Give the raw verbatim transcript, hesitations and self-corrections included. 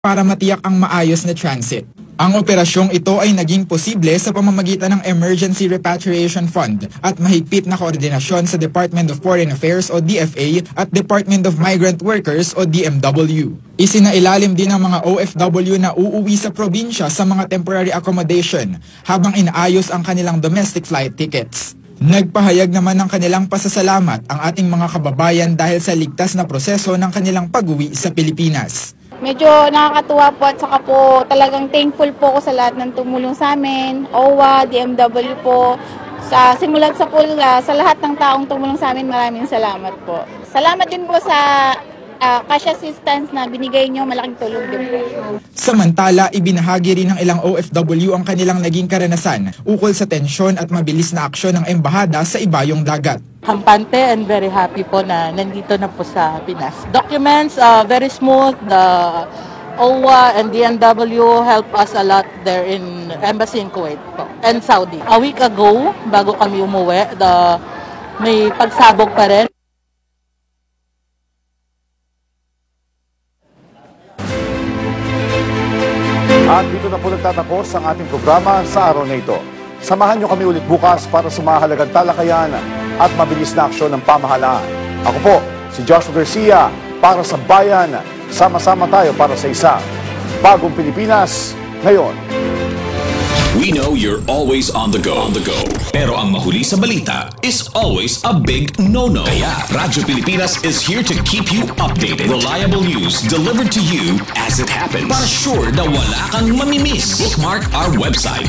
para matiyak ang maayos na transit. Ang operasyong ito ay naging posible sa pamamagitan ng Emergency Repatriation Fund at mahigpit na koordinasyon sa Department of Foreign Affairs o D F A at Department of Migrant Workers o D M W. Isinailalim din ng mga O F W na uuwi sa probinsya sa mga temporary accommodation habang inaayos ang kanilang domestic flight tickets. Nagpahayag naman ng kanilang pasasalamat ang ating mga kababayan dahil sa ligtas na proseso ng kanilang pag-uwi sa Pilipinas. Medyo nakakatuwa po at saka po talagang thankful po ako sa lahat ng tumulong sa amin, O W A, D M W po, sa simulat sa pula, sa lahat ng taong tumulong sa amin, maraming salamat po. Salamat din po sa uh, cash assistance na binigay nyo, malaking tulong din po. Samantala, ibinahagi rin ng ilang O F W ang kanilang naging karanasan ukol sa tensyon at mabilis na aksyon ng embahada sa ibayong dagat. Kampante and very happy po na nandito na po sa Pinas. Documents, uh, very smooth. The O W A and D M W help us a lot there in Embassy in Kuwait po, and Saudi. A week ago, bago kami umuwi, the, may pagsabog pa rin. At dito na po nagtatapos ang ating programa sa araw na ito. Samahan niyo kami ulit bukas para sa mahalagang talakayan at mabilis na aksyon ng pamahalaan. Ako po, si Joshua Garcia, para sa Bayan. Sama-sama tayo para sa isa. Bagong Pilipinas, ngayon. We know you're always on the go. On the go. Pero ang mahuli sa balita is always a big no-no. Kaya Radyo Pilipinas is here to keep you updated. Reliable news delivered to you as it happens. Para sure na wala kang mamimiss. Bookmark our website